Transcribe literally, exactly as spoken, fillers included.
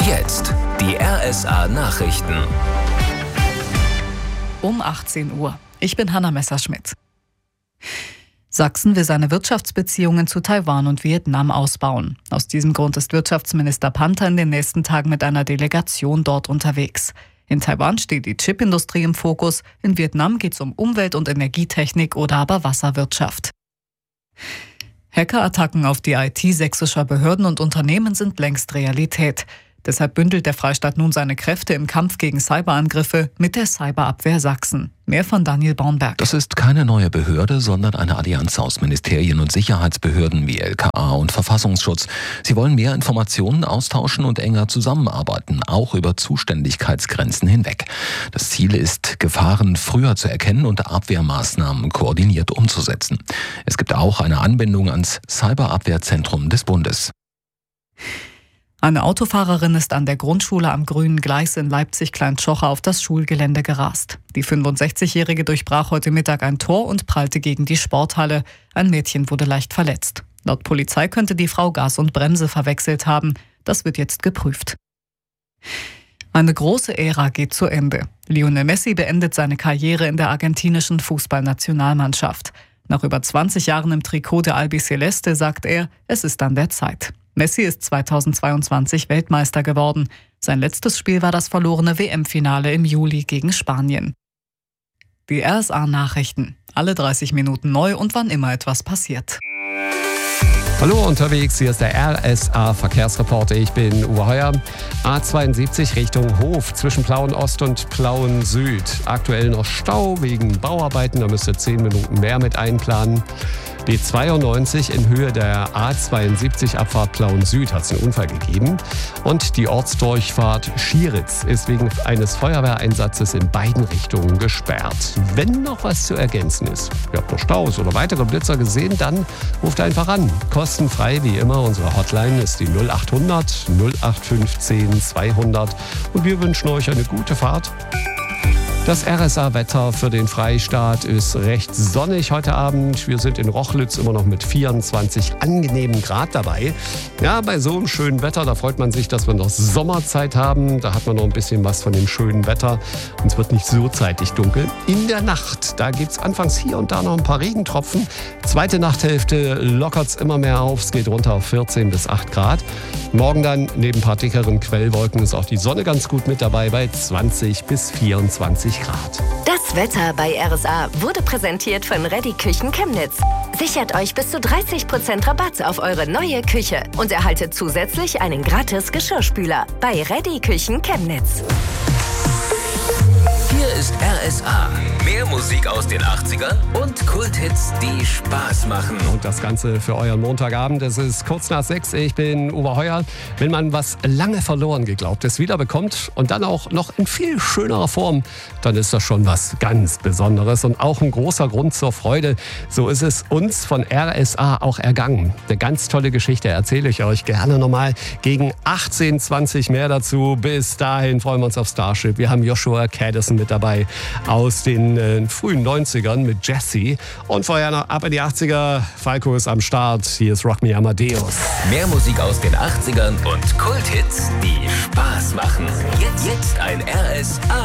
Jetzt die R S A-Nachrichten. Um achtzehn Uhr. Ich bin Hanna Messerschmidt. Sachsen will seine Wirtschaftsbeziehungen zu Taiwan und Vietnam ausbauen. Aus diesem Grund ist Wirtschaftsminister Panther in den nächsten Tagen mit einer Delegation dort unterwegs. In Taiwan steht die Chipindustrie im Fokus, in Vietnam geht es um Umwelt- und Energietechnik oder aber Wasserwirtschaft. Hackerattacken auf die I T sächsischer Behörden und Unternehmen sind längst Realität. Deshalb bündelt der Freistaat nun seine Kräfte im Kampf gegen Cyberangriffe mit der Cyberabwehr Sachsen. Mehr von Daniel Bornberg. Das ist keine neue Behörde, sondern eine Allianz aus Ministerien und Sicherheitsbehörden wie L K A und Verfassungsschutz. Sie wollen mehr Informationen austauschen und enger zusammenarbeiten, auch über Zuständigkeitsgrenzen hinweg. Das Ziel ist, Gefahren früher zu erkennen und Abwehrmaßnahmen koordiniert umzusetzen. Es gibt auch eine Anbindung ans Cyberabwehrzentrum des Bundes. Eine Autofahrerin ist an der Grundschule am Grünen Gleis in Leipzig-Kleintschocher auf das Schulgelände gerast. Die fünfundsechzigjährige durchbrach heute Mittag ein Tor und prallte gegen die Sporthalle. Ein Mädchen wurde leicht verletzt. Laut Polizei könnte die Frau Gas und Bremse verwechselt haben. Das wird jetzt geprüft. Eine große Ära geht zu Ende. Lionel Messi beendet seine Karriere in der argentinischen Fußballnationalmannschaft. Nach über zwanzig Jahren im Trikot der Albiceleste sagt er, es ist an der Zeit. Messi ist zweitausendzweiundzwanzig Weltmeister geworden. Sein letztes Spiel war das verlorene W M-Finale im Juli gegen Spanien. Die R S A-Nachrichten. Alle dreißig Minuten neu und wann immer etwas passiert. Hallo unterwegs, hier ist der R S A-Verkehrsreporter. Ich bin Uwe Heuer. A zweiundsiebzig Richtung Hof zwischen Plauen Ost und Plauen Süd. Aktuell noch Stau wegen Bauarbeiten, da müsst ihr zehn Minuten mehr mit einplanen. B zweiundneunzig in Höhe der A zweiundsiebzig Abfahrt Plauen Süd hat es einen Unfall gegeben. Und die Ortsdurchfahrt Schieritz ist wegen eines Feuerwehreinsatzes in beiden Richtungen gesperrt. Wenn noch was zu ergänzen ist, ihr habt noch Staus oder weitere Blitzer gesehen, dann ruft einfach an. Kostenfrei wie immer. Unsere Hotline ist die null achthundert null acht fünfzehn zweihundert und wir wünschen euch eine gute Fahrt. Das R S A-Wetter für den Freistaat ist recht sonnig heute Abend. Wir sind in Rochlitz immer noch mit vierundzwanzig angenehmen Grad dabei. Ja, bei so einem schönen Wetter, da freut man sich, dass wir noch Sommerzeit haben. Da hat man noch ein bisschen was von dem schönen Wetter. Und es wird nicht so zeitig dunkel. In der Nacht, da gibt es anfangs hier und da noch ein paar Regentropfen. Zweite Nachthälfte lockert es immer mehr auf. Es geht runter auf vierzehn bis acht Grad. Morgen dann, neben ein paar dickeren Quellwolken, ist auch die Sonne ganz gut mit dabei bei zwanzig bis vierundzwanzig Grad. Das Wetter bei R S A wurde präsentiert von Reddy Küchen Chemnitz. Sichert euch bis zu dreißig Prozent Rabatt auf eure neue Küche und erhaltet zusätzlich einen gratis Geschirrspüler bei Reddy Küchen Chemnitz. Hier ist R S A. Mehr Musik aus den achtzigern und Kulthits, die Spaß machen. Und das Ganze für euren Montagabend. Es ist kurz nach sechs. Ich bin Uwe Heuer. Wenn man was lange verloren geglaubtes wiederbekommt und dann auch noch in viel schönerer Form, dann ist das schon was ganz Besonderes und auch ein großer Grund zur Freude. So ist es uns von R S A auch ergangen. Eine ganz tolle Geschichte erzähle ich euch gerne nochmal gegen achtzehn zwanzig mehr dazu. Bis dahin freuen wir uns auf Starship. Wir haben Joshua Caddison mit dabei aus den äh, frühen neunzigern mit Jesse. Und vorher noch ab in die achtziger. Falco ist am Start. Hier ist Rock Me Amadeus. Mehr Musik aus den achtzigern und Kulthits, die Spaß machen. Jetzt, jetzt ein R S A